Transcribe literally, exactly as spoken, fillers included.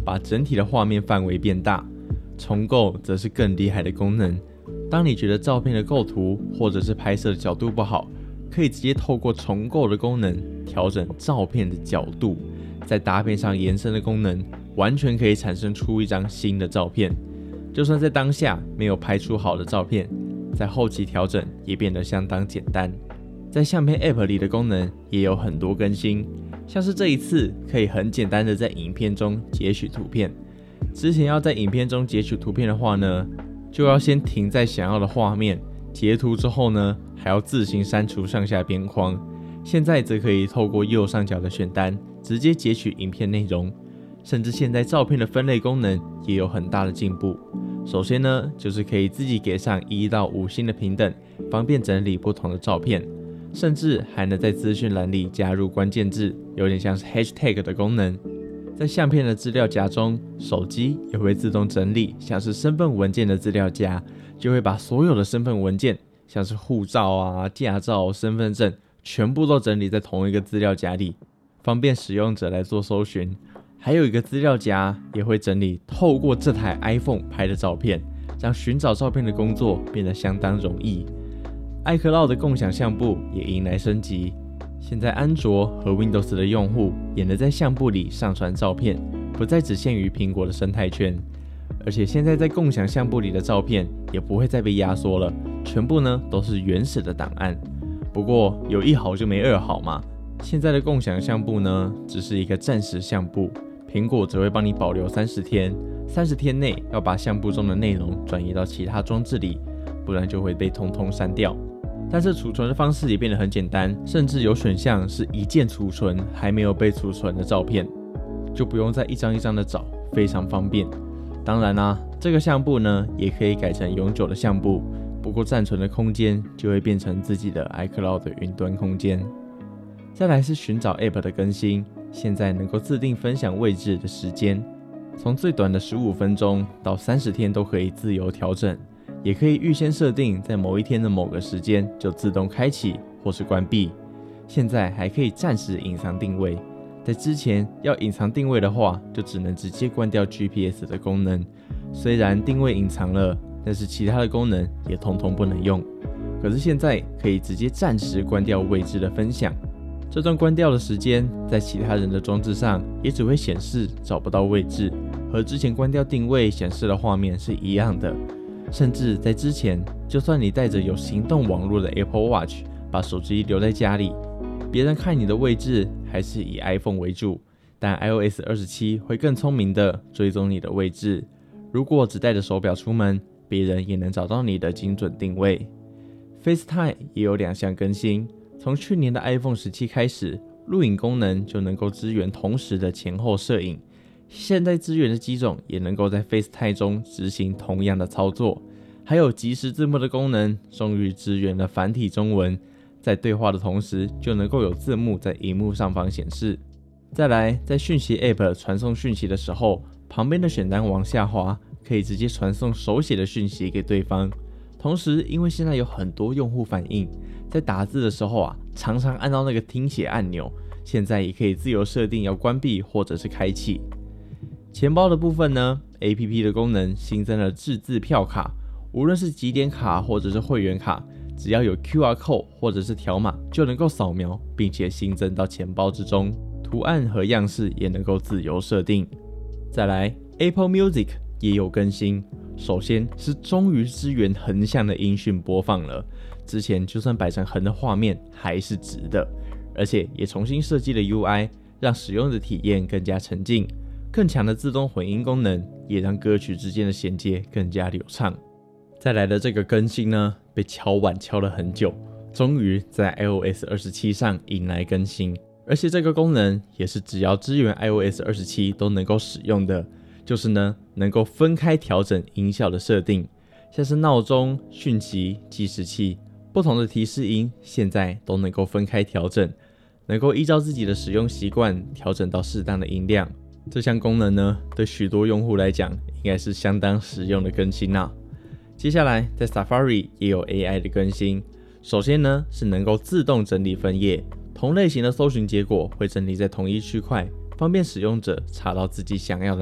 把整体的画面范围变大。重构则是更厉害的功能，当你觉得照片的构图或者是拍摄的角度不好，可以直接透过重构的功能调整照片的角度，再搭配上延伸的功能，完全可以产生出一张新的照片。就算在当下没有拍出好的照片，在后期调整也变得相当简单。在相片 App 里的功能也有很多更新，像是这一次可以很简单的在影片中截取图片。之前要在影片中截取图片的话呢，就要先停在想要的画面，截图之后呢，还要自行删除上下边框。现在则可以透过右上角的选单直接截取影片内容，甚至现在照片的分类功能也有很大的进步。首先呢，就是可以自己给上一到五星的评等，方便整理不同的照片，甚至还能在资讯栏里加入关键字，有点像是 hashtag 的功能。在相片的资料夹中，手机也会自动整理像是身份文件的资料夹，就会把所有的身份文件，像是护照啊、驾照、身份证，全部都整理在同一个资料夹里，方便使用者来做搜寻。还有一个资料夹也会整理透过这台 iPhone 拍的照片，让寻找照片的工作变得相当容易。iCloud 的共享相簿也迎来升级，现在安卓和 Windows 的用户也能在相簿里上传照片，不再只限于苹果的生态圈。而且现在在共享相簿里的照片也不会再被压缩了，全部呢都是原始的档案。不过有一好就没二好嘛，现在的共享相簿呢只是一个暂时相簿，苹果只会帮你保留三十天，三十天内要把相簿中的内容转移到其他装置里，不然就会被通通删掉。但是储存的方式也变得很简单，甚至有选项是一键储存还没有被储存的照片，就不用再一张一张的找，非常方便。当然啦、啊，这个相簿呢也可以改成永久的相簿，不过暂存的空间就会变成自己的 iCloud 的云端空间。再来是寻找 App 的更新，现在能够自定分享位置的时间，从最短的十五分钟到三十天都可以自由调整。也可以预先设定在某一天的某个时间就自动开启或是关闭。现在还可以暂时隐藏定位，在之前要隐藏定位的话，就只能直接关掉 G P S 的功能。虽然定位隐藏了，但是其他的功能也统统不能用。可是现在可以直接暂时关掉位置的分享，这段关掉的时间在其他人的装置上也只会显示找不到位置，和之前关掉定位显示的画面是一样的。甚至在之前，就算你带着有行动网络的 Apple Watch， 把手机留在家里，别人看你的位置还是以 iPhone 为主，但 i O S 二十七 会更聪明的追踪你的位置。如果只带着手表出门，别人也能找到你的精准定位。FaceTime 也有两项更新，从去年的 iPhone 十七开始，录影功能就能够支援同时的前后摄影。现在支援的机种也能够在 FaceTime 中执行同样的操作，还有即时字幕的功能，终于支援了繁体中文，在对话的同时就能够有字幕在荧幕上方显示。再来，在讯息 App 传送讯息的时候，旁边的选单往下滑，可以直接传送手写的讯息给对方。同时，因为现在有很多用户反映，在打字的时候啊，常常按到那个听写按钮，现在也可以自由设定要关闭或者是开启。钱包的部分呢 ，A P P 的功能新增了自制票卡，无论是集点卡或者是会员卡，只要有 Q R code 或者是条码就能够扫描，并且新增到钱包之中。图案和样式也能够自由设定。再来 ，Apple Music 也有更新，首先是终于支援横向的音讯播放了，之前就算摆成横的画面还是直的，而且也重新设计了 U I， 让使用的体验更加沉浸。更强的自动混音功能也让歌曲之间的衔接更加流畅。再来的这个更新呢，被敲碗敲了很久，终于在 i O S 二十七上迎来更新。而且这个功能也是只要支援 i O S 二十七都能够使用的，就是呢能够分开调整音效的设定，像是闹钟、讯息、计时器，不同的提示音现在都能够分开调整，能够依照自己的使用习惯调整到适当的音量。这项功能呢，对许多用户来讲应该是相当实用的更新啦。接下来在 Safari 也有 A I 的更新，首先呢是能够自动整理分页，同类型的搜寻结果会整理在同一区块，方便使用者查到自己想要的